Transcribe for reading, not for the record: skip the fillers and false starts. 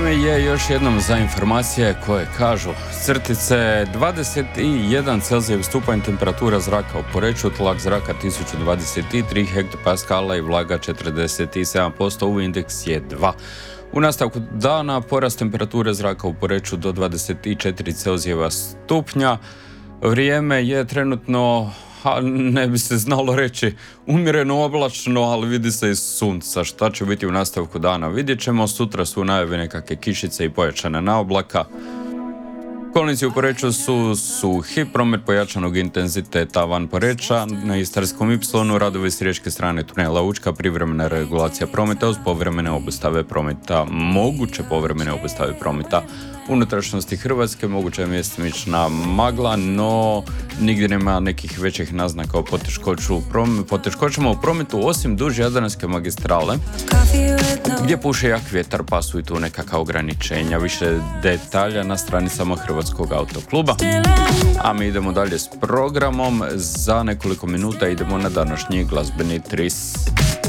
Vrijeme je još jednom za informacije koje kažu crtice 21 Celzijev stupanj, temperatura zraka u Poreču, tlak zraka 1023 hektopaskala i vlaga 47%, u indeks je 2. U nastavku dana porast temperature zraka u Poreču do 24 Celzijeva stupnja. Vrijeme je trenutno, ne bi se znalo reći, umjereno oblačno, ali vidi se iz sunca. Šta će biti u nastavku dana vidjet ćemo. Sutra su najave nekakve kišice i pojačana naoblaka. Kolnici u Poreču su suhi, promet pojačanog intenziteta van Poreča, na Istarskom Y, radovi s riječke strane tunela Učka, privremena regulacija prometa uz povremene obustave prometa, moguće povremene obustave prometa. U unutrašnjosti Hrvatske moguća je mjestimična magla, no nigdje nema nekih većih naznaka o poteškoćama u prometu, osim duž Jadranske magistrale, gdje puše jak vjetar, pa su i tu nekakva ograničenja. Više detalja na stranicama Hrvatskog autokluba. A mi idemo dalje s programom. Za nekoliko minuta idemo na današnji glazbeni tris.